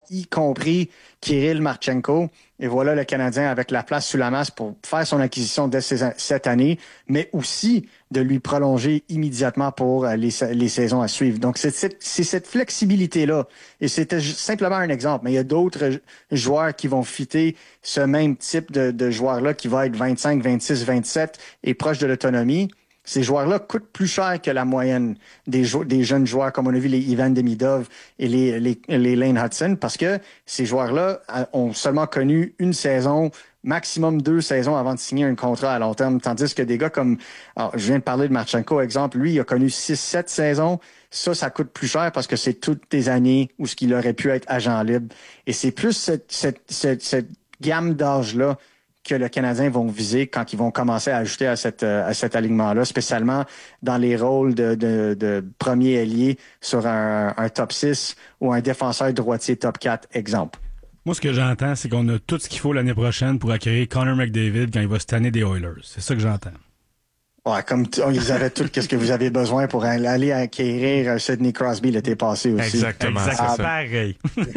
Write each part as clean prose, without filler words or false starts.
y compris Kirill Marchenko. Et voilà le Canadien avec la place sous la masse pour faire son acquisition dès cette année, mais aussi de lui prolonger immédiatement pour les saisons à suivre. Donc, c'est cette flexibilité-là. Et c'était simplement un exemple, mais il y a d'autres joueurs qui vont fitter ce même type de joueur-là qui va être 25, 26, 27 et proche de l'autonomie. Ces joueurs-là coûtent plus cher que la moyenne des jeunes joueurs, comme on a vu les Ivan Demidov et les Lane Hudson, parce que ces joueurs-là ont seulement connu une saison, maximum 2 saisons avant de signer un contrat à long terme, tandis que des gars comme, alors, je viens de parler de Marchenko, exemple, lui, il a connu 6-7 saisons. Ça coûte plus cher parce que c'est toutes des années où ce qu'il aurait pu être agent libre. Et c'est plus cette gamme d'âge-là que le Canadien vont viser quand ils vont commencer à ajouter à cet alignement-là, spécialement dans les rôles de premier ailier sur un top 6 ou un défenseur droitier top 4, exemple. Moi, ce que j'entends, c'est qu'on a tout ce qu'il faut l'année prochaine pour acquérir Connor McDavid quand il va se tanner des Oilers. C'est ça que j'entends. Ouais, comme ils avaient tout ce que vous avez besoin pour aller acquérir Sidney Crosby l'été passé aussi. Exactement. Pareil.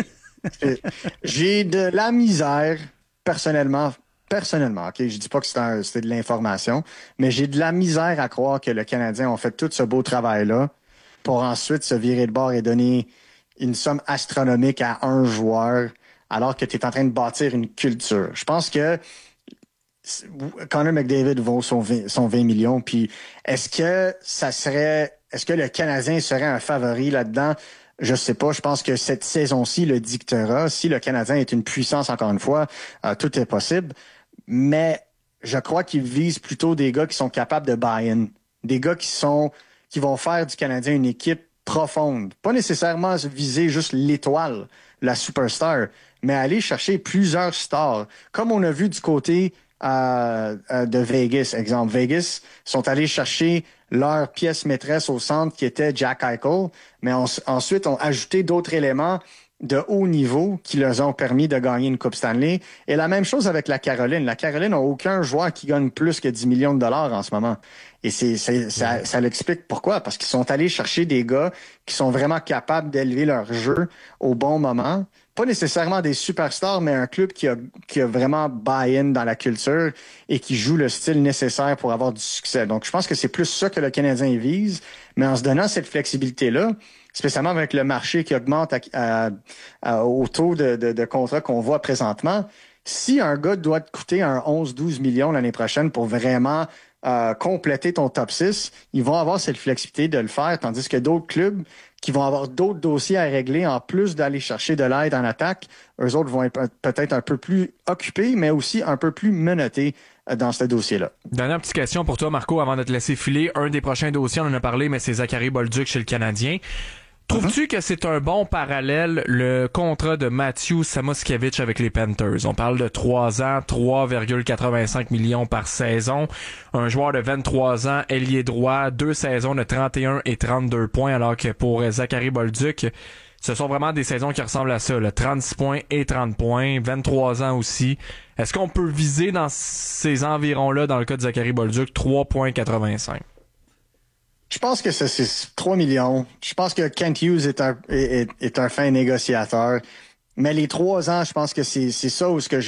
J'ai de la misère, personnellement, OK, je dis pas que c'est de l'information, mais j'ai de la misère à croire que le Canadien a fait tout ce beau travail-là pour ensuite se virer de bord et donner une somme astronomique à un joueur alors que tu es en train de bâtir une culture. Je pense que Connor McDavid vaut son 20 millions, puis est-ce que le Canadien serait un favori là-dedans? Je sais pas. Je pense que cette saison-ci le dictera. Si le Canadien est une puissance, encore une fois, tout est possible. Mais je crois qu'il vise plutôt des gars qui sont capables de buy-in. Des gars qui vont faire du Canadien une équipe profonde. Pas nécessairement viser juste l'étoile, la superstar, mais aller chercher plusieurs stars. Comme on a vu du côté de Vegas, exemple. Vegas sont allés chercher leur pièce maîtresse au centre qui était Jack Eichel, mais ensuite ont ajouté d'autres éléments de haut niveau qui leur ont permis de gagner une Coupe Stanley. Et la même chose avec la Caroline. La Caroline n'a aucun joueur qui gagne plus que 10 millions de dollars en ce moment. Et ça l'explique pourquoi. Parce qu'ils sont allés chercher des gars qui sont vraiment capables d'élever leur jeu au bon moment. Pas nécessairement des superstars, mais un club qui a vraiment buy-in dans la culture et qui joue le style nécessaire pour avoir du succès. Donc, je pense que c'est plus ça que le Canadien vise. Mais en se donnant cette flexibilité-là, spécialement avec le marché qui augmente au taux de contrat qu'on voit présentement, si un gars doit te coûter un 11-12 millions l'année prochaine pour vraiment compléter ton top 6, ils vont avoir cette flexibilité de le faire, tandis que d'autres clubs qui vont avoir d'autres dossiers à régler en plus d'aller chercher de l'aide en attaque, eux autres vont être peut-être un peu plus occupés, mais aussi un peu plus menottés dans ce dossier-là. Dernière petite question pour toi, Marco, avant de te laisser filer. Un des prochains dossiers, on en a parlé, mais c'est Zachary Bolduc chez le Canadien. Trouves-tu que c'est un bon parallèle, le contrat de Matthew Samoskevich avec les Panthers? On parle de 3 ans, 3,85 millions par saison. Un joueur de 23 ans, ailier droit, 2 saisons de 31 et 32 points, alors que pour Zachary Bolduc, ce sont vraiment des saisons qui ressemblent à ça, là, 36 points et 30 points, 23 ans aussi. Est-ce qu'on peut viser dans ces environs-là, dans le cas de Zachary Bolduc, 3,85? Je pense que c'est 3 millions. Je pense que Kent Hughes est un fin négociateur. Mais les 3 ans, je pense que c'est ça où ce que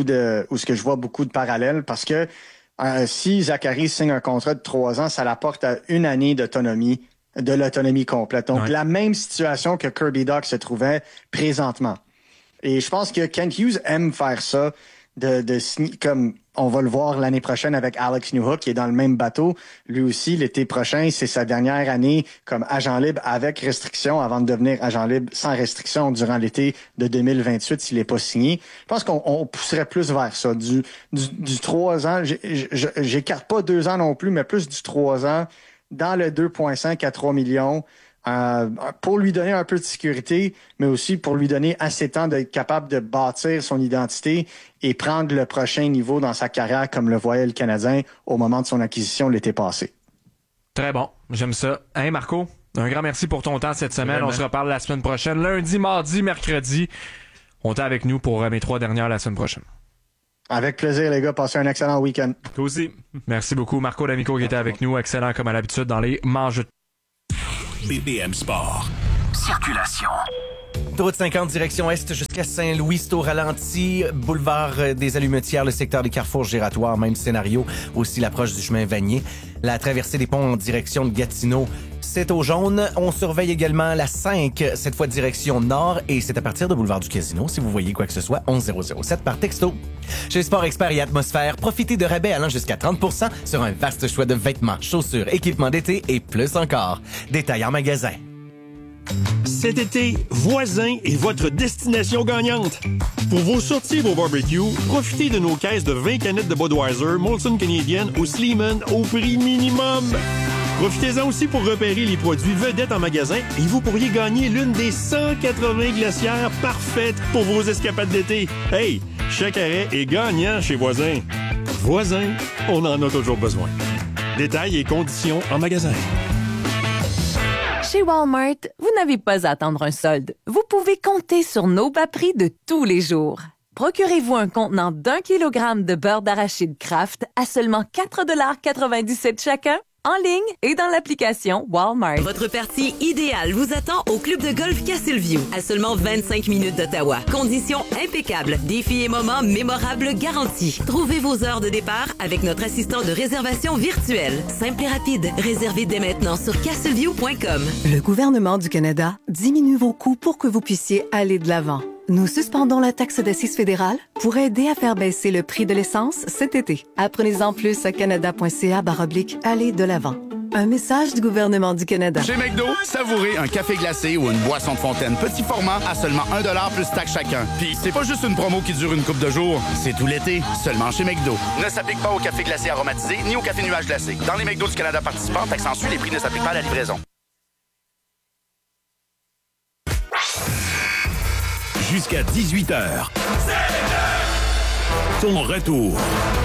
je vois beaucoup de parallèles, parce que si Zachary signe un contrat de 3 ans, ça l'apporte à 1 année d'autonomie, de l'autonomie complète. Donc, la même situation que Kirby Dach se trouvait présentement. Et je pense que Kent Hughes aime faire ça, de signer, comme on va le voir l'année prochaine avec Alex Newhook, qui est dans le même bateau. Lui aussi, l'été prochain, c'est sa dernière année comme agent libre avec restriction avant de devenir agent libre sans restriction durant l'été de 2028 s'il n'est pas signé. Je pense qu'on pousserait plus vers ça. Du 3 ans, j'écarte pas 2 ans non plus, mais plus du 3 ans dans le 2,5 à 3 millions. Pour lui donner un peu de sécurité, mais aussi pour lui donner assez de temps d'être capable de bâtir son identité et prendre le prochain niveau dans sa carrière comme le voyait le Canadien au moment de son acquisition l'été passé. Très bon, j'aime ça. Hein, Marco, un grand merci pour ton temps cette semaine. Vraiment. On se reparle la semaine prochaine, lundi, mardi, mercredi. On est avec nous pour mes 3 dernières la semaine prochaine. Avec plaisir, les gars. Passez un excellent week-end. Toi aussi. Merci beaucoup, Marco D'Amico qui était avec nous. Excellent comme à l'habitude dans les manches. BPM Sport. Circulation. Autoroute 50, direction Est jusqu'à Saint-Louis, c'est au ralenti. Boulevard des Allumetières, le secteur des carrefours giratoires, même scénario. Aussi l'approche du chemin Vanier. La traversée des ponts en direction de Gatineau, c'est au jaune. On surveille également la 5, cette fois direction nord. Et c'est à partir de Boulevard du Casino, si vous voyez quoi que ce soit, 11007 par texto. Chez Sport Expert et Atmosphère, profitez de rabais allant jusqu'à 30% sur un vaste choix de vêtements, chaussures, équipements d'été et plus encore. Détails en magasin. Cet été, Voisin est votre destination gagnante. Pour vos sorties et vos barbecues, profitez de nos caisses de 20 canettes de Budweiser, Molson Canadian ou Sleeman au prix minimum. Profitez-en aussi pour repérer les produits vedettes en magasin et vous pourriez gagner l'une des 180 glacières parfaites pour vos escapades d'été. Hey, chaque arrêt est gagnant chez Voisin. Voisin, on en a toujours besoin. Détails et conditions en magasin. Chez Walmart, vous n'avez pas à attendre un solde. Vous pouvez compter sur nos bas prix de tous les jours. Procurez-vous un contenant d'1 kg de beurre d'arachide Kraft à seulement 4,97 $ chacun, en ligne et dans l'application Walmart. Votre partie idéale vous attend au club de golf Castleview, à seulement 25 minutes d'Ottawa. Conditions impeccables, défis et moments mémorables garantis. Trouvez vos heures de départ avec notre assistant de réservation virtuelle. Simple et rapide, réservez dès maintenant sur castleview.com. Le gouvernement du Canada diminue vos coûts pour que vous puissiez aller de l'avant. Nous suspendons la taxe d'assises fédérale pour aider à faire baisser le prix de l'essence cet été. Apprenez-en plus à canada.ca/aller de l'avant. Un message du gouvernement du Canada. Chez McDo, savourez un café glacé ou une boisson de fontaine petit format à seulement 1$ plus taxe chacun. Puis c'est pas juste une promo qui dure une couple de jours, c'est tout l'été, seulement chez McDo. Ne s'applique pas au café glacé aromatisé ni au café nuage glacé. Dans les McDo du Canada participants, taxe en sus, les prix ne s'appliquent pas à la livraison. Jusqu'à 18h. Son retour.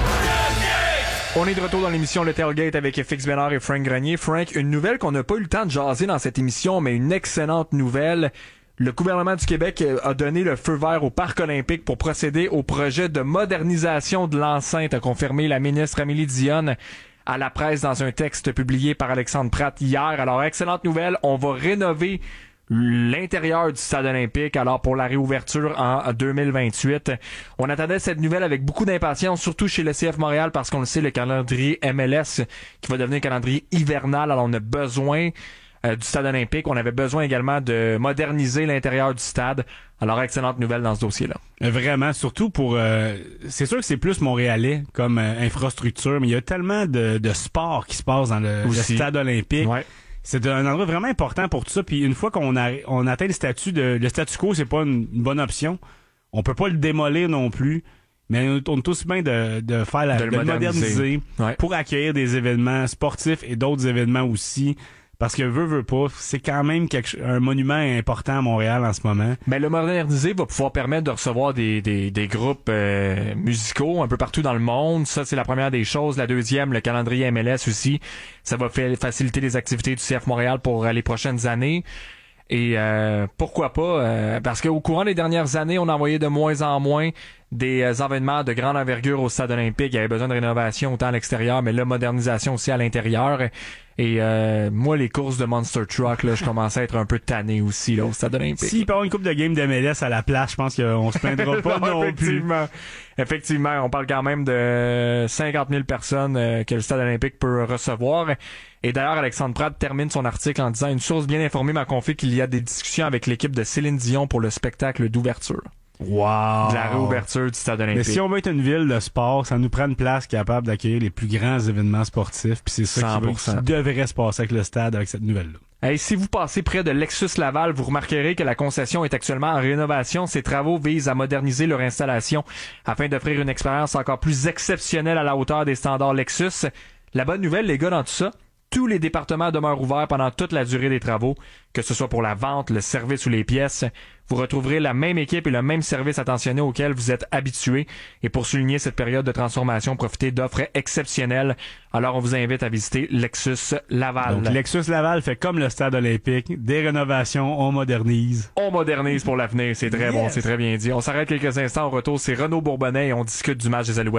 On est de retour dans l'émission Le Tailgate avec Fix Bénard et Frank Grenier. Frank, une nouvelle qu'on n'a pas eu le temps de jaser dans cette émission, mais une excellente nouvelle. Le gouvernement du Québec a donné le feu vert au Parc olympique pour procéder au projet de modernisation de l'enceinte, a confirmé la ministre Amélie Dionne à la presse dans un texte publié par Alexandre Pratt hier. Alors, excellente nouvelle, on va rénover l'intérieur du stade olympique, alors pour la réouverture en 2028. On attendait cette nouvelle avec beaucoup d'impatience, surtout chez le CF Montréal, parce qu'on le sait, le calendrier MLS qui va devenir un calendrier hivernal, alors on a besoin du stade olympique. On avait besoin également de moderniser l'intérieur du stade. Alors, excellente nouvelle dans ce dossier-là. Vraiment, surtout pour... c'est sûr que c'est plus montréalais comme infrastructure, mais il y a tellement de sport qui se passe dans le stade olympique. Ouais. C'est un endroit vraiment important pour tout ça. Puis une fois qu'on atteint le statu quo, c'est pas une bonne option. On peut pas le démolir non plus. Mais on est aussi bien de le moderniser pour accueillir des événements sportifs et d'autres événements aussi. Parce que veut pas, c'est quand même un monument important à Montréal en ce moment. Ben, le moderniser va pouvoir permettre de recevoir des groupes musicaux un peu partout dans le monde. Ça, c'est la première des choses. La deuxième, le calendrier MLS aussi. Ça va faciliter les activités du CF Montréal pour les prochaines années. Et pourquoi pas? Parce qu'au courant des dernières années, on envoyait de moins en moins des événements de grande envergure au stade olympique. Il y avait besoin de rénovation autant à l'extérieur, mais là, modernisation aussi à l'intérieur. Et moi, les courses de Monster Truck, là, je commençais à être un peu tanné aussi là, au stade olympique. S'il peut y avoir une coupe de game de MLS à la place, je pense qu'on se plaindra pas non plus. Effectivement, on parle quand même de 50 000 personnes que le stade olympique peut recevoir. Et d'ailleurs, Alexandre Pratt termine son article en disant « Une source bien informée m'a confié qu'il y a des discussions avec l'équipe de Céline Dion pour le spectacle d'ouverture. » Wow! De la réouverture du stade olympique. Mais si on veut être une ville de sport, ça nous prend une place capable d'accueillir les plus grands événements sportifs. Puis c'est ça qui devrait se passer avec le stade, avec cette nouvelle-là. Hey, si vous passez près de Lexus Laval, vous remarquerez que la concession est actuellement en rénovation. Ces travaux visent à moderniser leur installation afin d'offrir une expérience encore plus exceptionnelle à la hauteur des standards Lexus. La bonne nouvelle, les gars, dans tout ça, tous les départements demeurent ouverts pendant toute la durée des travaux, que ce soit pour la vente, le service ou les pièces. Vous retrouverez la même équipe et le même service attentionné auquel vous êtes habitués. Et pour souligner cette période de transformation, profitez d'offres exceptionnelles. Alors, on vous invite à visiter Lexus Laval. Donc, Lexus Laval fait comme le stade olympique. Des rénovations, on modernise. On modernise pour l'avenir. C'est très bon, c'est très bien dit. On s'arrête quelques instants. Au retour, c'est Renaud Bourbonnais et on discute du match des Alouettes.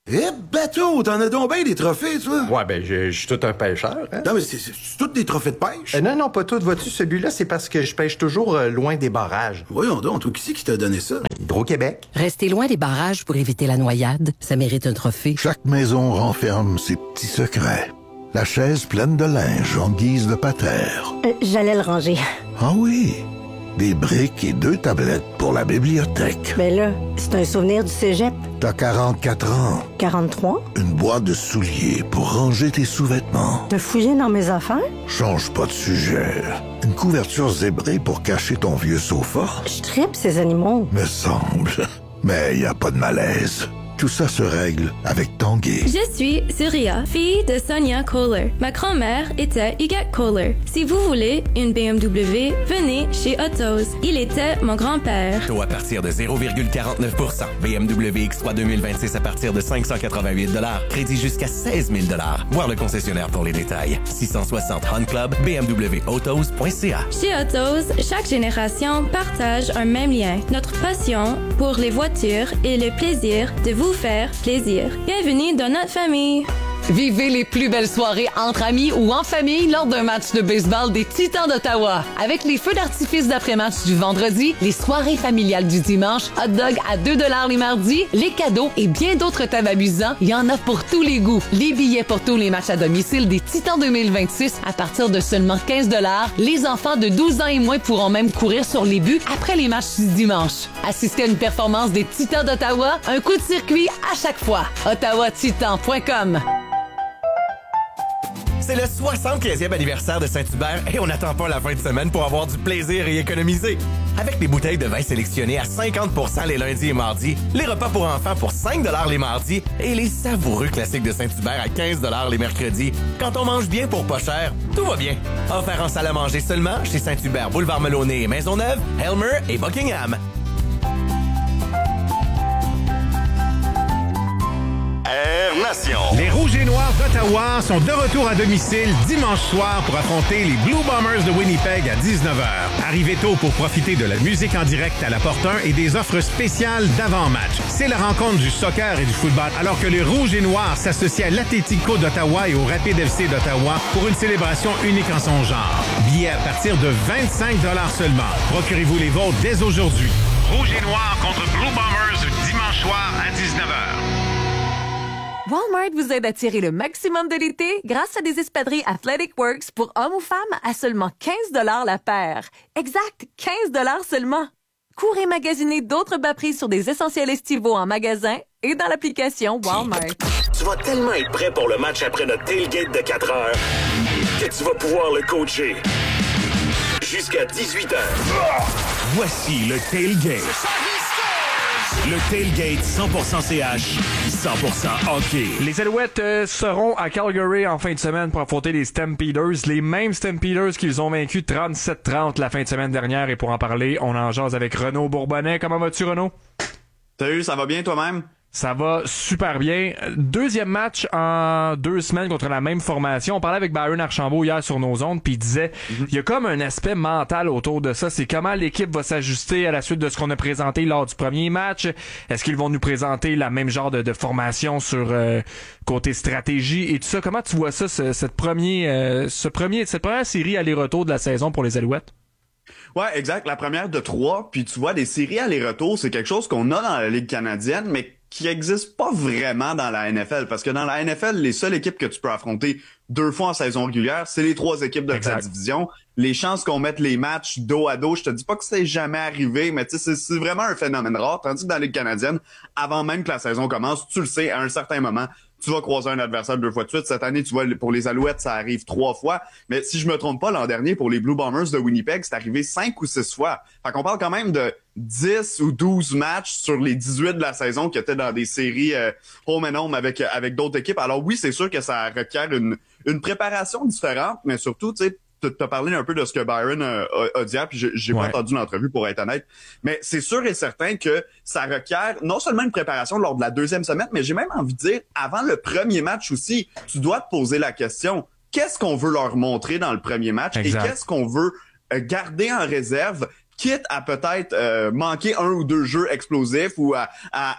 Bateau, t'en as donc bien des trophées, toi? Ouais, ben, je suis tout un pêcheur, hein? Non, mais c'est tous des trophées de pêche? Non, pas tout. Vois-tu, celui-là, c'est parce que je pêche toujours loin des barrages. Voyons donc, toi, qui c'est qui t'a donné ça? Hydro-Québec. Rester loin des barrages pour éviter la noyade, ça mérite un trophée. Chaque maison renferme ses petits secrets. La chaise pleine de linge en guise de patère. J'allais le ranger. Ah oui? Des briques et 2 tablettes pour la bibliothèque. Ben là, c'est un souvenir du cégep. T'as 44 ans. 43? Une boîte de souliers pour ranger tes sous-vêtements. T'as fouillé dans mes affaires? Change pas de sujet. Une couverture zébrée pour cacher ton vieux sofa. Je tripe ces animaux. Me semble. Mais y a pas de malaise. Tout ça se règle avec Tanguay. Je suis Surya, fille de Sonia Kohler. Ma grand-mère était Yvette Kohler. Si vous voulez une BMW, venez chez Autos. Il était mon grand-père. Taux à partir de 0,49%. BMW X3 2026 à partir de 588 $. Crédit jusqu'à 16 000 $. Voir le concessionnaire pour les détails. 660 Hunt Club, bmwautos.ca. Chez Autos, chaque génération partage un même lien. Notre passion pour les voitures et le plaisir de vous faire plaisir. Bienvenue dans notre famille. Vivez les plus belles soirées entre amis ou en famille lors d'un match de baseball des Titans d'Ottawa. Avec les feux d'artifice d'après-match du vendredi, les soirées familiales du dimanche, hot dog à 2 $ les mardis, les cadeaux et bien d'autres tables amusants, il y en a pour tous les goûts. Les billets pour tous les matchs à domicile des Titans 2026 à partir de seulement 15 $. Les enfants de 12 ans et moins pourront même courir sur les buts après les matchs du dimanche. Assistez à une performance des Titans d'Ottawa, un coup de circuit à chaque fois. ottawatitan.com. C'est le 75e anniversaire de Saint-Hubert et on n'attend pas la fin de semaine pour avoir du plaisir et économiser. Avec des bouteilles de vin sélectionnées à 50% les lundis et mardis, les repas pour enfants pour 5 $ les mardis et les savoureux classiques de Saint-Hubert à 15 $ les mercredis. Quand on mange bien pour pas cher, tout va bien. Offert en salle à manger seulement chez Saint-Hubert, Boulevard Melonnet et Maisonneuve, Elmer et Buckingham. Air Nation. Les Rouges et Noirs d'Ottawa sont de retour à domicile dimanche soir pour affronter les Blue Bombers de Winnipeg à 19h. Arrivez tôt pour profiter de la musique en direct à la Porte 1 et des offres spéciales d'avant-match. C'est la rencontre du soccer et du football, alors que les Rouges et Noirs s'associent à l'Atlético d'Ottawa et au Rapid FC d'Ottawa pour une célébration unique en son genre. Billets à partir de 25 $ seulement. Procurez-vous les vôtres dès aujourd'hui. Rouges et Noirs contre Blue Bombers dimanche soir à 19h. Walmart vous aide à tirer le maximum de l'été grâce à des espadrilles Athletic Works pour hommes ou femmes à seulement 15 $ la paire. Exact, 15 $ seulement. Courez magasiner d'autres bas prix sur des essentiels estivaux en magasin et dans l'application Walmart. Tu vas tellement être prêt pour le match après notre tailgate de 4 heures que tu vas pouvoir le coacher jusqu'à 18h. Voici le tailgate. Le tailgate 100% CH, 100% hockey. Les Alouettes seront à Calgary en fin de semaine pour affronter les Stampeders. Les mêmes Stampeders qu'ils ont vaincus 37-30 la fin de semaine dernière. Et pour en parler, on en jase avec Renaud Bourbonnais. Comment vas-tu, Renaud? Salut, ça va bien toi-même? Ça va super bien. Deuxième match en 2 semaines contre la même formation. On parlait avec Byron Archambault hier sur nos ondes, puis il disait il y a comme un aspect mental autour de ça. C'est comment l'équipe va s'ajuster à la suite de ce qu'on a présenté lors du premier match. Est-ce qu'ils vont nous présenter la même genre de formation sur côté stratégie et tout ça? Comment tu vois ça, cette première série aller-retour de la saison pour les Alouettes? Ouais, exact. La première de 3. Puis tu vois, des séries aller-retour, c'est quelque chose qu'on a dans la Ligue canadienne, mais qui existe pas vraiment dans la NFL. Parce que dans la NFL, les seules équipes que tu peux affronter 2 fois en saison régulière, c'est les 3 équipes de ta division. Les chances qu'on mette les matchs dos à dos, je te dis pas que c'est jamais arrivé, mais tu sais, c'est vraiment un phénomène rare. Tandis que dans la Ligue canadienne, avant même que la saison commence, tu le sais, à un certain moment, tu vas croiser un adversaire 2 fois de suite. Cette année, tu vois, pour les Alouettes, ça arrive 3 fois. Mais si je me trompe pas, l'an dernier, pour les Blue Bombers de Winnipeg, c'est arrivé 5 ou 6 fois. Fait qu'on parle quand même de 10 ou 12 matchs sur les 18 de la saison qui étaient dans des séries home and home avec d'autres équipes. Alors oui, c'est sûr que ça requiert une préparation différente, mais surtout, tu sais, t'as parlé un peu de ce que Byron a dit hier, puis j'ai pas entendu l'entrevue pour être honnête, mais c'est sûr et certain que ça requiert non seulement une préparation lors de la 2e semaine, mais j'ai même envie de dire, avant le premier match aussi, tu dois te poser la question, qu'est-ce qu'on veut leur montrer dans le premier match et qu'est-ce qu'on veut garder en réserve quitte à peut-être manquer un ou deux jeux explosifs ou à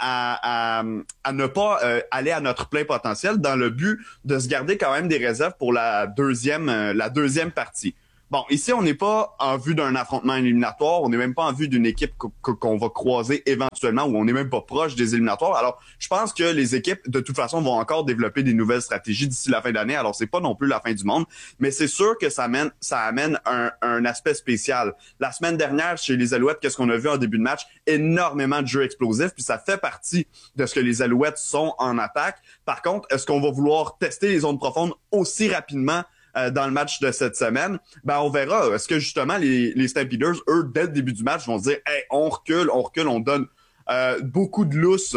ne pas aller à notre plein potentiel dans le but de se garder quand même des réserves pour la deuxième partie. Bon, ici, on n'est pas en vue d'un affrontement éliminatoire, on n'est même pas en vue d'une équipe qu'on va croiser éventuellement, ou on n'est même pas proche des éliminatoires. Alors, je pense que les équipes, de toute façon, vont encore développer des nouvelles stratégies d'ici la fin d'année. Alors, c'est pas non plus la fin du monde, mais c'est sûr que ça amène un aspect spécial. La semaine dernière, chez les Alouettes, qu'est-ce qu'on a vu en début de match? Énormément de jeux explosifs, puis ça fait partie de ce que les Alouettes sont en attaque. Par contre, est-ce qu'on va vouloir tester les zones profondes aussi rapidement dans le match de cette semaine? Ben, on verra. Est-ce que justement les Stampeders, eux, dès le début du match, vont se dire « Hey, on recule, on donne beaucoup de lousse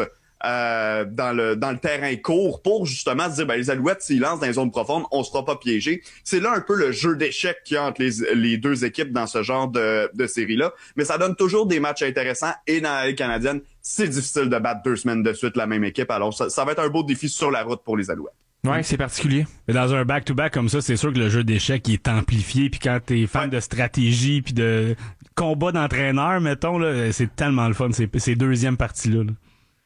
dans le terrain court pour justement se dire ben les Alouettes, s'ils lancent dans les zones profondes, on se fera pas piéger. » C'est là un peu le jeu d'échecs qu'il y a entre les deux équipes dans ce genre de série-là. Mais ça donne toujours des matchs intéressants et dans la Ligue canadienne, c'est difficile de battre 2 semaines de suite la même équipe. Alors ça va être un beau défi sur la route pour les Alouettes. Ouais, c'est particulier. Mais dans un back-to-back comme ça, c'est sûr que le jeu d'échecs est amplifié. Puis quand t'es fan de stratégie puis de combat d'entraîneur, mettons, là, c'est tellement le fun, ces deuxième parties-là. Là.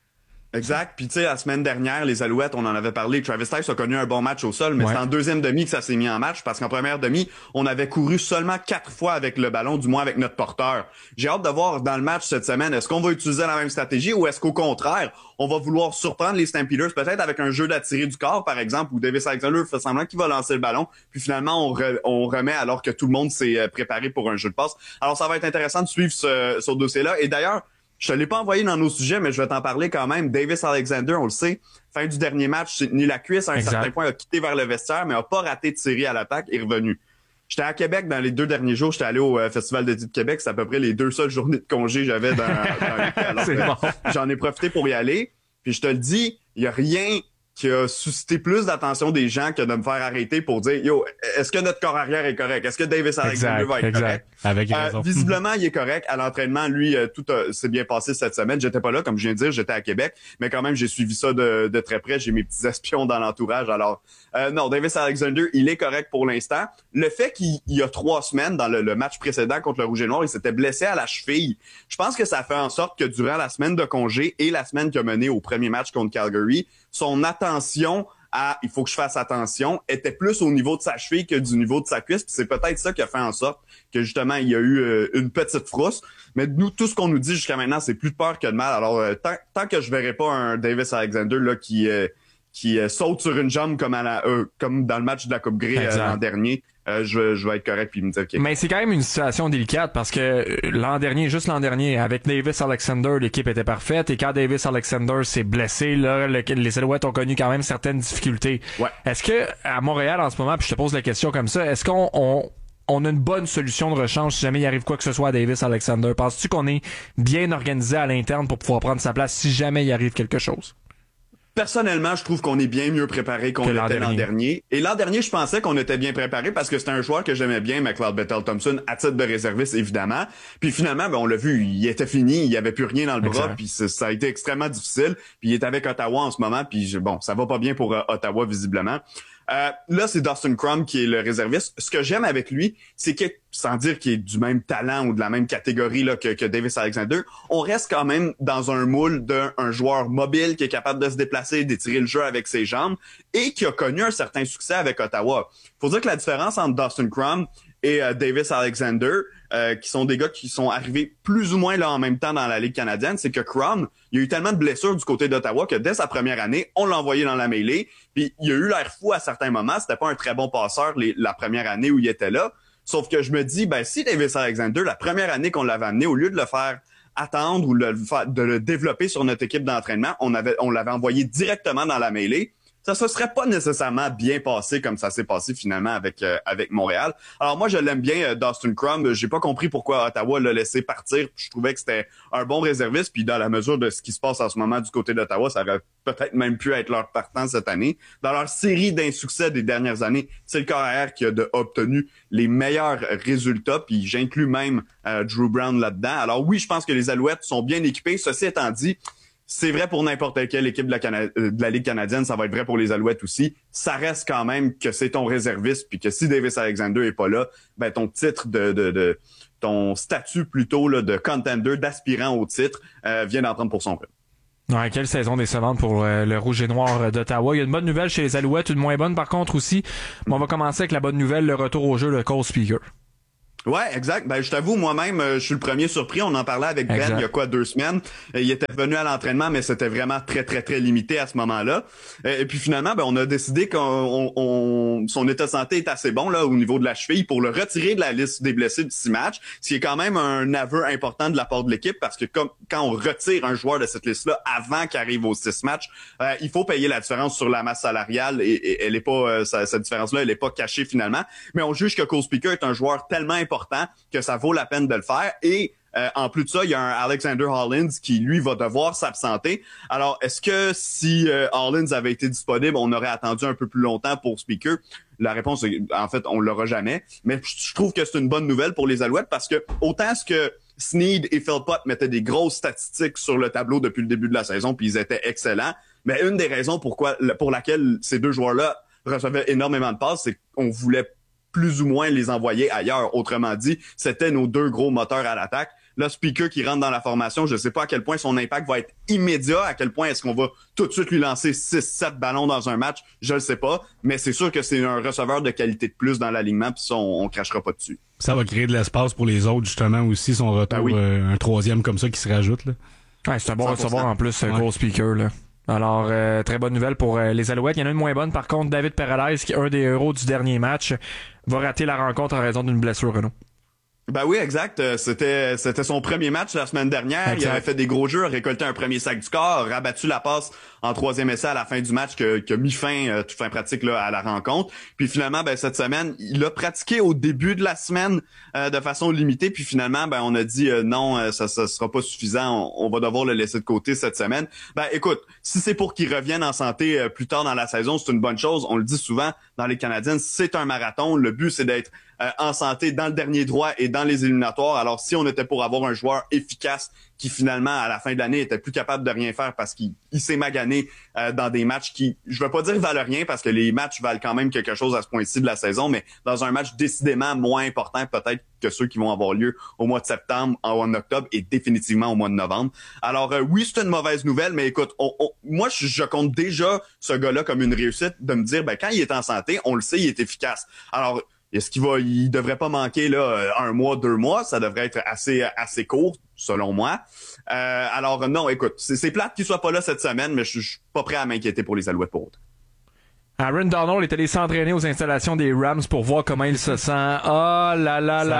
Exact. Puis tu sais, la semaine dernière, les Alouettes, on en avait parlé, Travis Tice a connu un bon match au sol, mais c'est en deuxième demi que ça s'est mis en match, parce qu'en première demi, on avait couru seulement 4 fois avec le ballon, du moins avec notre porteur. J'ai hâte de voir dans le match cette semaine, est-ce qu'on va utiliser la même stratégie ou est-ce qu'au contraire, on va vouloir surprendre les Stampeders, peut-être avec un jeu d'attirer du corps, par exemple, où Davis Alexander fait semblant qu'il va lancer le ballon, puis finalement, on remet alors que tout le monde s'est préparé pour un jeu de passe. Alors, ça va être intéressant de suivre ce dossier-là. Et d'ailleurs, je te l'ai pas envoyé dans nos sujets, mais je vais t'en parler quand même. Davis Alexander, on le sait, fin du dernier match, s'est tenu la cuisse à un certain point, a quitté vers le vestiaire, mais a pas raté de série à l'attaque et est revenu. J'étais à Québec dans les 2 derniers jours, j'étais allé au Festival d'été de Québec, c'est à peu près les 2 seules journées de congé que j'avais dans l'été. Alors, j'en ai profité pour y aller, puis je te le dis, il y a rien qui a suscité plus d'attention des gens que de me faire arrêter pour dire « Yo, est-ce que notre corps arrière est correct? Est-ce que Davis Alexander va être correct? » Avec raison. Visiblement, il est correct. À l'entraînement, lui, tout s'est bien passé cette semaine. J'étais pas là, comme je viens de dire, j'étais à Québec, mais quand même, j'ai suivi ça de très près. J'ai mes petits espions dans l'entourage. Alors, non, Davis Alexander, il est correct pour l'instant. Le fait qu'il y a 3 semaines, dans le match précédent contre le Rouge et Noir, il s'était blessé à la cheville. Je pense que ça fait en sorte que durant la semaine de congé et la semaine qui a mené au premier match contre Calgary, son attention à « il faut que je fasse attention » était plus au niveau de sa cheville que du niveau de sa cuisse. Puis c'est peut-être ça qui a fait en sorte que justement il y a eu une petite frousse. Mais nous, tout ce qu'on nous dit jusqu'à maintenant, c'est plus de peur que de mal. Alors tant que je verrai pas un Davis Alexander là qui saute sur une jambe comme dans le match de la Coupe Grey l'an dernier, je vais être correct puis me dire OK. Mais c'est quand même une situation délicate parce que l'an dernier, avec Davis Alexander, l'équipe était parfaite et quand Davis Alexander s'est blessé, là, les Alouettes ont connu quand même certaines difficultés. Ouais. Est-ce que à Montréal en ce moment, puis je te pose la question comme ça, est-ce qu'on a une bonne solution de rechange si jamais il arrive quoi que ce soit à Davis Alexander? Penses-tu qu'on est bien organisé à l'interne pour pouvoir prendre sa place si jamais il arrive quelque chose? Personnellement, je trouve qu'on est bien mieux préparé qu'on était l'an dernier. Et l'an dernier, je pensais qu'on était bien préparé parce que c'était un joueur que j'aimais bien, McLeod Bethel-Thompson, à titre de réserviste, évidemment. Puis finalement, on l'a vu, il était fini, il y avait plus rien dans le bras, puis ça a été extrêmement difficile. Puis il est avec Ottawa en ce moment, puis ça va pas bien pour Ottawa, visiblement. Là, c'est Dustin Crum qui est le réserviste. Ce que j'aime avec lui, c'est que, sans dire qu'il est du même talent ou de la même catégorie là que Davis Alexander, on reste quand même dans un moule d'un joueur mobile qui est capable de se déplacer, d'étirer le jeu avec ses jambes et qui a connu un certain succès avec Ottawa. Faut dire que la différence entre Dustin Crum et Davis Alexander, qui sont des gars qui sont arrivés plus ou moins là en même temps dans la Ligue canadienne, c'est que Crum, il y a eu tellement de blessures du côté d'Ottawa que dès sa première année, on l'a envoyé dans la mêlée, puis il a eu l'air fou à certains moments, c'était pas un très bon passeur la première année où il était là, sauf que je me dis, si Davis Alexander, la première année qu'on l'avait amené, au lieu de le faire attendre ou de le développer sur notre équipe d'entraînement, on l'avait envoyé directement dans la mêlée, ça se serait pas nécessairement bien passé comme ça s'est passé finalement avec Montréal. Alors moi, je l'aime bien, Dustin Crum. J'ai pas compris pourquoi Ottawa l'a laissé partir. Je trouvais que c'était un bon réserviste. Puis dans la mesure de ce qui se passe en ce moment du côté d'Ottawa, ça aurait peut-être même pu être leur partant cette année. Dans leur série d'insuccès des dernières années, c'est le carrière qui a obtenu les meilleurs résultats. Puis j'inclus même Drew Brown là-dedans. Alors oui, je pense que les Alouettes sont bien équipées. Ceci étant dit, c'est vrai pour n'importe quelle équipe de la Ligue canadienne, ça va être vrai pour les Alouettes aussi. Ça reste quand même que c'est ton réserviste, puis que si Davis Alexander est pas là, ton titre de ton statut plutôt là, de contender, d'aspirant au titre, vient d'en prendre pour son compte. Ouais, quelle saison décevante pour le Rouge et Noir d'Ottawa. Il y a une bonne nouvelle chez les Alouettes, une moins bonne par contre aussi. Mais on va commencer avec la bonne nouvelle, le retour au jeu de Cole Speaker. Ouais, exact. Ben, je t'avoue, moi-même, je suis le premier surpris. On en parlait avec Ben il y a 2 semaines. Il était venu à l'entraînement, mais c'était vraiment très, très, très limité à ce moment-là. Et puis finalement, ben, on a décidé son état de santé est assez bon là au niveau de la cheville pour le retirer de la liste des blessés de 6 matchs. Ce qui est quand même un aveu important de la part de l'équipe parce que quand on retire un joueur de cette liste-là avant qu'il arrive aux 6 matchs, il faut payer la différence sur la masse salariale et elle est pas cette différence-là, elle est pas cachée finalement. Mais on juge que Cole Speaker est un joueur tellement important que ça vaut la peine de le faire et en plus de ça, il y a un Alexander Hollins qui, lui, va devoir s'absenter. Alors, est-ce que si Hollins avait été disponible, on aurait attendu un peu plus longtemps pour Speaker? La réponse est, en fait, on l'aura jamais. Mais je trouve que c'est une bonne nouvelle pour les Alouettes parce que autant ce que Sneed et Philpott mettaient des grosses statistiques sur le tableau depuis le début de la saison, puis ils étaient excellents, mais une des raisons pour laquelle ces 2 joueurs-là recevaient énormément de passes, c'est qu'on voulait plus ou moins les envoyer ailleurs. Autrement dit, c'était nos 2 gros moteurs à l'attaque. Là, Speaker qui rentre dans la formation, je sais pas à quel point son impact va être immédiat, à quel point est-ce qu'on va tout de suite lui lancer 6-7 ballons dans un match, je le sais pas, mais c'est sûr que c'est un receveur de qualité de plus dans l'alignement, puis ça, on crachera pas dessus. Ça va créer de l'espace pour les autres, justement, aussi, son retour, un 3e comme ça qui se rajoute. Là. Ouais, c'est un bon receveur en plus, gros Speaker, là. Alors, très bonne nouvelle pour les Alouettes. Il y en a une moins bonne, par contre, David Paradise, qui est un des héros du dernier match, va rater la rencontre en raison d'une blessure, Renaud. Ben oui, exact. C'était son premier match la semaine dernière. Exact. Il avait fait des gros jeux, récolté un premier sac du corps, rabattu la passe en 3e essai à la fin du match qui a mis fin, toute fin pratique là, à la rencontre. Puis finalement, ben cette semaine, il a pratiqué au début de la semaine de façon limitée. Puis finalement, ben on a dit non, ça sera pas suffisant. On va devoir le laisser de côté cette semaine. Ben écoute, si c'est pour qu'il revienne en santé plus tard dans la saison, c'est une bonne chose. On le dit souvent dans les Canadiens, c'est un marathon. Le but, c'est d'être en santé dans le dernier droit et dans les éliminatoires. Alors, si on était pour avoir un joueur efficace qui, finalement, à la fin de l'année, était plus capable de rien faire parce qu'il s'est magané dans des matchs qui, je veux pas dire valent rien parce que les matchs valent quand même quelque chose à ce point-ci de la saison, mais dans un match décidément moins important peut-être que ceux qui vont avoir lieu au mois de septembre, en octobre et définitivement au mois de novembre. Alors, oui, c'est une mauvaise nouvelle, mais écoute, moi, je compte déjà ce gars-là comme une réussite de me dire, ben quand il est en santé, on le sait, il est efficace. Alors, est-ce il devrait pas manquer là 1 mois, 2 mois, ça devrait être assez court selon moi. Alors non, écoute, c'est plate qu'il soit pas là cette semaine, mais je suis pas prêt à m'inquiéter pour les Alouettes pour autre. Aaron Donald est allé s'entraîner aux installations des Rams pour voir comment il se sent. Oh là là là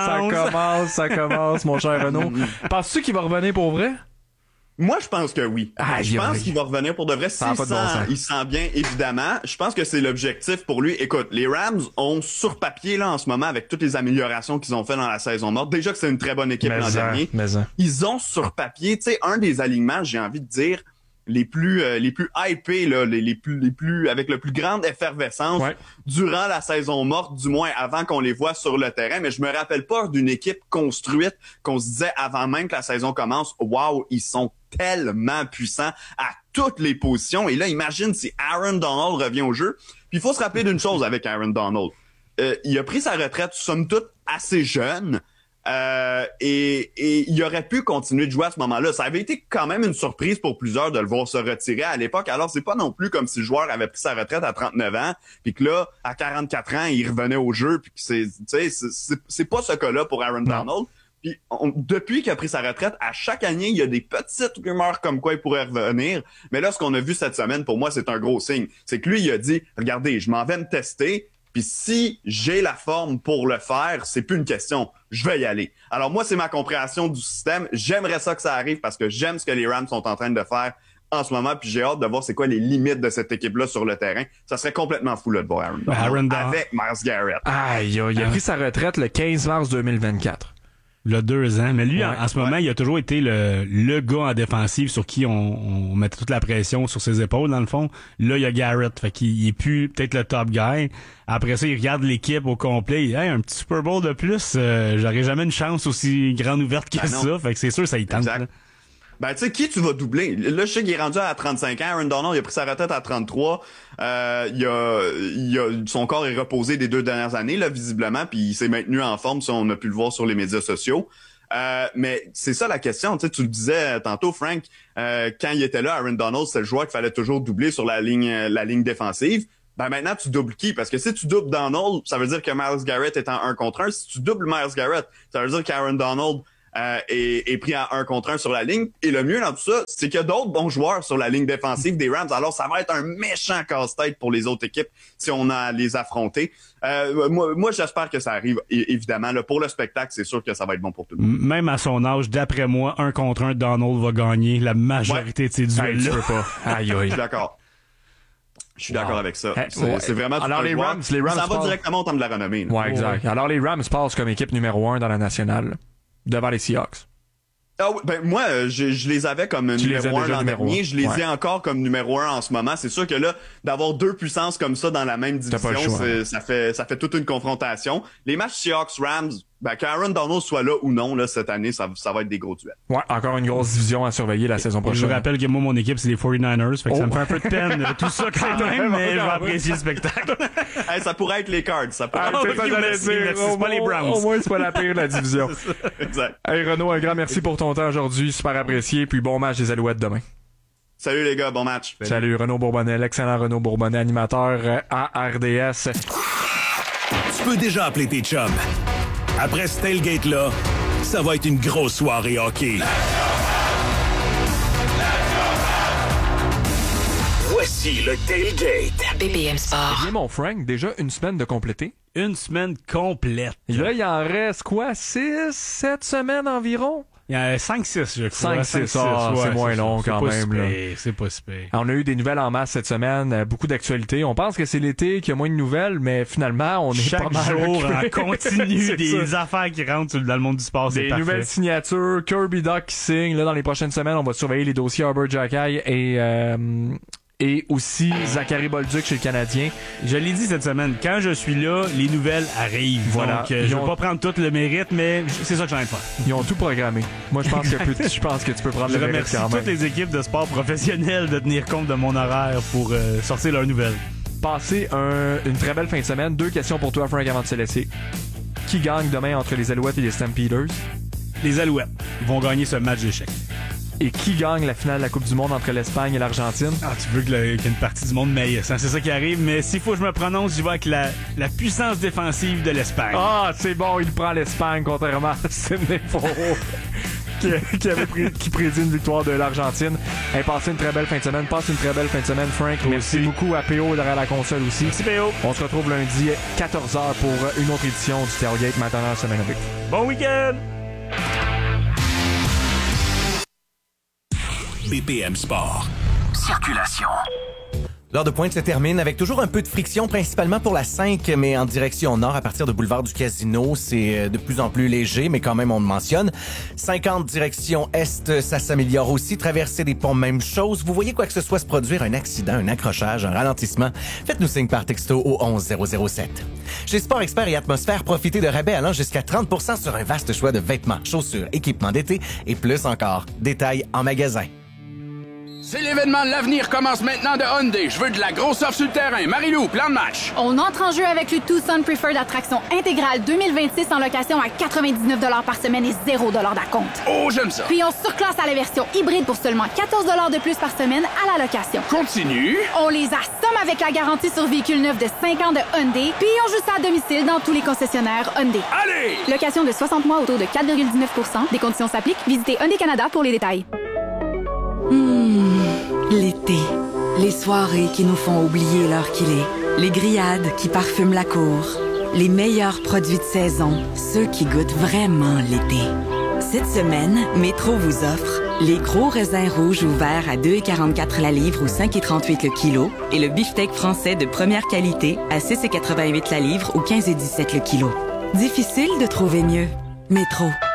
là, ça commence, mon cher Renaud. Penses-tu qu'il va revenir pour vrai? Moi, je pense que oui. Je pense qu'il va revenir pour de vrai. Il sent bien, évidemment. Je pense que c'est l'objectif pour lui. Écoute, les Rams ont sur papier, là, en ce moment, avec toutes les améliorations qu'ils ont fait dans la saison morte, déjà que c'est une très bonne équipe l'an dernier. Ils ont sur papier, tu sais, un des alignements, j'ai envie de dire, les plus hypés, là, les plus avec le plus grande effervescence durant la saison morte, du moins avant qu'on les voit sur le terrain. Mais je me rappelle pas d'une équipe construite qu'on se disait avant même que la saison commence, wow, ils sont tellement puissants à toutes les positions. Et là, imagine si Aaron Donald revient au jeu. Puis il faut se rappeler d'une chose avec Aaron Donald. Il a pris sa retraite, somme toute, assez jeune. Et il aurait pu continuer de jouer à ce moment-là. Ça avait été quand même une surprise pour plusieurs de le voir se retirer à l'époque. Alors, c'est pas non plus comme si le joueur avait pris sa retraite à 39 ans, puis que là, à 44 ans, il revenait au jeu, puis que c'est pas ce cas-là pour Aaron Donald. Puis depuis qu'il a pris sa retraite, à chaque année, il y a des petites rumeurs comme quoi il pourrait revenir. Mais là, ce qu'on a vu cette semaine, pour moi, c'est un gros signe. C'est que lui, il a dit, regardez, je m'en vais me tester, puis si j'ai la forme pour le faire, c'est plus une question. Je vais y aller. Alors moi, c'est ma compréhension du système. J'aimerais ça que ça arrive parce que j'aime ce que les Rams sont en train de faire en ce moment, puis j'ai hâte de voir c'est quoi les limites de cette équipe-là sur le terrain. Ça serait complètement fou là, de voir Aaron Donald avec Myles Garrett. Il a pris sa retraite le 15 mars 2024. Il a 2 ans. Mais lui, en ce moment, il a toujours été le gars en défensive sur qui on mettait toute la pression sur ses épaules, dans le fond. Là, il y a Garrett. Fait qu'il est plus peut-être le top guy. Après ça, il regarde l'équipe au complet. Il dit, hey, un petit Super Bowl de plus, j'aurais jamais une chance aussi grande ouverte que ça. Fait que c'est sûr, ça y tente. ben tu sais, qui tu vas doubler? Là, je sais qu'il est rendu à 35 ans. Aaron Donald, il a pris sa retraite à 33. Son corps est reposé des 2 dernières années, là, visiblement, puis il s'est maintenu en forme, ça, on a pu le voir sur les médias sociaux. Mais c'est ça la question, tu sais, tu le disais tantôt, Frank, quand il était là, Aaron Donald, c'est le joueur qu'il fallait toujours doubler sur la ligne défensive. Ben maintenant, tu doubles qui? Parce que si tu doubles Donald, ça veut dire que Myles Garrett est en 1 contre 1. Si tu doubles Myles Garrett, ça veut dire qu'Aaron Donald est pris en 1 contre 1 sur la ligne. Et le mieux dans tout ça, c'est qu'il y a d'autres bons joueurs sur la ligne défensive des Rams. Alors, ça va être un méchant casse-tête pour les autres équipes si on a à les affronter. Moi, j'espère que ça arrive, évidemment. Là, pour le spectacle, c'est sûr que ça va être bon pour tout le monde. Même à son âge, d'après moi, 1 contre 1, Donald va gagner la majorité de ses duels. Tu peux pas. Aïe, aïe. Je suis d'accord. Je suis d'accord avec ça. C'est vraiment alors les Rams ça va directement au temps de la renommée. Là. Ouais, exact. Alors les Rams passent comme équipe numéro 1 dans la nationale devant les Seahawks. Ah oui, ben moi je les avais comme numéro 1 l'an dernier, je les ai encore comme numéro 1 en ce moment. C'est sûr que là d'avoir 2 puissances comme ça dans la même division, ça fait toute une confrontation. Les matchs Seahawks-Rams, ben qu'Aaron Donald soit là ou non là cette année, ça va être des gros duels. Ouais, encore une grosse division à surveiller la saison prochaine. Je vous rappelle que moi mon équipe c'est les 49ers, fait que ça me fait un peu de peine tout ça quand même, mais je vais apprécier le spectacle. Hey, ça pourrait être les Cards, ça pourrait être c'est pas les Browns. Au moins c'est pas la pire de la division. Exact. Hey Renaud, un grand merci pour ton temps aujourd'hui, super apprécié, puis bon match des Alouettes demain. Salut les gars, bon match. Salut Renaud Bourbonnais, l'excellent Renaud Bourbonnais, animateur à RDS. Tu peux déjà appeler tes chums. Après ce tailgate-là, ça va être une grosse soirée hockey. Voici le tailgate. BPM Sport. Eh bien, mon Frank, déjà une semaine de compléter. Une semaine complète. Et là, il en reste quoi? 6, 7 semaines environ? Il y a 5-6, je crois. 5-6, c'est moins long quand même. C'est pas si pire. On a eu des nouvelles en masse cette semaine, beaucoup d'actualités. On pense que c'est l'été qu'il y a moins de nouvelles, mais finalement, on est chaque pas mal jour occupé. en continu des affaires qui rentrent dans le monde du sport, c'est des parfait. Nouvelles signatures, Kirby Dach qui signe. Là, dans les prochaines semaines, on va surveiller les dossiers Arbor Xhekaj et aussi Zachary Bolduc chez le Canadien. Je l'ai dit cette semaine, quand je suis là, les nouvelles arrivent. Voilà. Donc, je vais pas prendre tout le mérite, mais c'est ça que j'ai envie de faire. Ils ont tout programmé. Moi, je pense que tu peux prendre le mérite quand même. Je remercie toutes les équipes de sport professionnels de tenir compte de mon horaire pour sortir leurs nouvelles. Passez une très belle fin de semaine. 2 questions pour toi, Frank, avant de se laisser. Qui gagne demain entre les Alouettes et les Stampeders? Les Alouettes vont gagner ce match d'échecs. Et qui gagne la finale de la Coupe du Monde entre l'Espagne et l'Argentine? Ah, tu veux qu'il y ait une partie du monde meilleure. C'est ça qui arrive, mais s'il faut que je me prononce, je vais avec la puissance défensive de l'Espagne. Ah, c'est bon, il prend l'Espagne, contrairement à Sidney Foro, qui prédit une victoire de l'Argentine. Hey, passez une très belle fin de semaine. Passe une très belle fin de semaine, Frank. Merci beaucoup à PO derrière la console aussi. Merci, PO. On se retrouve lundi 14h pour une autre édition du Tailgate maintenant la semaine avec. Bon week-end! BPM Sport. Circulation. L'heure de pointe se termine avec toujours un peu de friction, principalement pour la 5, mais en direction nord à partir de boulevard du Casino. C'est de plus en plus léger, mais quand même on le mentionne. 50 direction est, ça s'améliore aussi. Traversée des ponts, même chose. Vous voyez quoi que ce soit se produire, un accident, un accrochage, un ralentissement, faites-nous signe par texto au 11007. Chez Sport Expert et Atmosphère, profitez de rabais allant jusqu'à 30% sur un vaste choix de vêtements, chaussures, équipements d'été et plus encore. Détails en magasin. C'est l'événement de l'avenir commence maintenant de Hyundai. Je veux de la grosse offre sur le terrain. Marie-Lou, plan de match. On entre en jeu avec le Tucson Preferred Attraction intégrale 2026 en location à 99 $ par semaine et 0 $ d'acompte. Oh, j'aime ça. Puis on surclasse à la version hybride pour seulement 14 $ de plus par semaine à la location. Continue. On les assomme avec la garantie sur véhicule neuf de 5 ans de Hyundai. Puis on joue ça à domicile dans tous les concessionnaires Hyundai. Allez! Location de 60 mois au taux de 4,19 %. Des conditions s'appliquent. Visitez Hyundai Canada pour les détails. L'été. Les soirées qui nous font oublier l'heure qu'il est. Les grillades qui parfument la cour. Les meilleurs produits de saison. Ceux qui goûtent vraiment l'été. Cette semaine, Métro vous offre les gros raisins rouges ou verts à 2,44 la livre ou 5,38 le kilo et le beefsteak français de première qualité à 6,88 la livre ou 15,17 le kilo. Difficile de trouver mieux. Métro.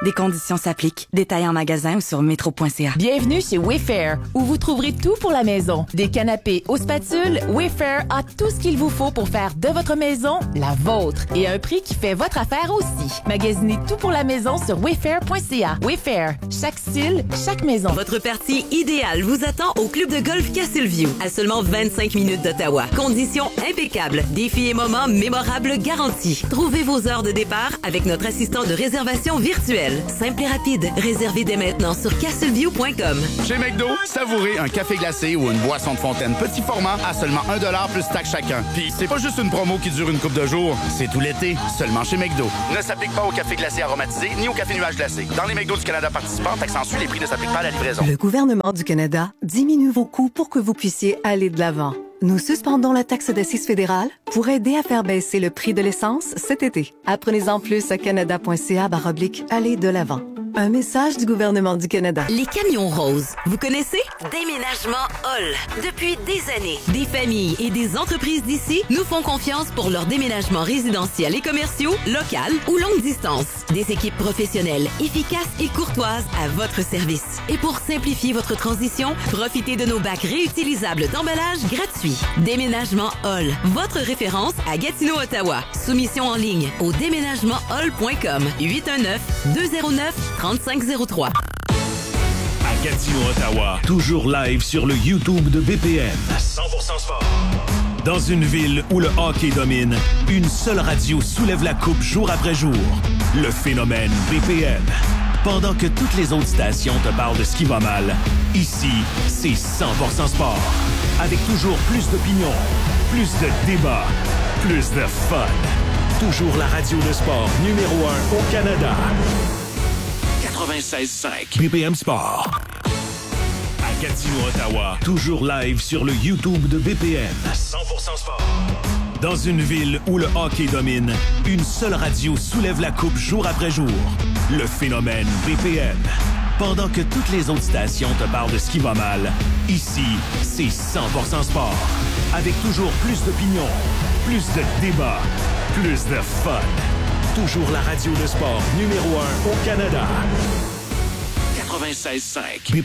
Des conditions s'appliquent. Détails en magasin ou sur metro.ca. Bienvenue chez Wayfair, où vous trouverez tout pour la maison. Des canapés aux spatules, Wayfair a tout ce qu'il vous faut pour faire de votre maison la vôtre. Et à un prix qui fait votre affaire aussi. Magasinez tout pour la maison sur wayfair.ca. Wayfair, chaque style, chaque maison. Votre partie idéale vous attend au club de golf Castleview, à seulement 25 minutes d'Ottawa. Conditions impeccables, défis et moments mémorables garantis. Trouvez vos heures de départ avec notre assistant de réservation virtuelle. Simple et rapide. Réservez dès maintenant sur castleview.com. Chez McDo, savourez un café glacé ou une boisson de fontaine petit format à seulement 1$ plus taxe chacun. Puis c'est pas juste une promo qui dure une couple de jours, c'est tout l'été, seulement chez McDo. Ne s'applique pas au café glacé aromatisé ni au café nuage glacé. Dans les McDo du Canada participants, accentue les prix ne s'appliquent pas à la livraison. Le gouvernement du Canada diminue vos coûts pour que vous puissiez aller de l'avant. Nous suspendons la taxe d'assises fédérale pour aider à faire baisser le prix de l'essence cet été. Apprenez-en plus à canada.ca/aller de l'avant. Un message du gouvernement du Canada. Les camions roses, vous connaissez? Déménagement Hall. Depuis des années, des familles et des entreprises d'ici nous font confiance pour leurs déménagements résidentiels et commerciaux, local ou longue distance. Des équipes professionnelles, efficaces et courtoises à votre service. Et pour simplifier votre transition, profitez de nos bacs réutilisables d'emballage gratuits. Déménagement Hall, votre référence à Gatineau, Ottawa. Soumission en ligne au déménagementhall.com. 819-209-3503. À Gatineau, Ottawa, toujours live sur le YouTube de BPM. 100% sport. Dans une ville où le hockey domine, une seule radio soulève la coupe jour après jour. Le phénomène BPM. Pendant que toutes les autres stations te parlent de ce qui va mal, ici, c'est 100% sport. Avec toujours plus d'opinions, plus de débats, plus de fun. Toujours la radio de sport numéro 1 au Canada. 96.5 BPM Sport. À Gatineau, Ottawa, toujours live sur le YouTube de BPM. 100% sport. Dans une ville où le hockey domine, une seule radio soulève la coupe jour après jour. Le phénomène BPM. Pendant que toutes les autres stations te parlent de ce qui va mal, ici, c'est 100% sport. Avec toujours plus d'opinions, plus de débats, plus de fun. Toujours la radio de sport numéro 1 au Canada. 96.5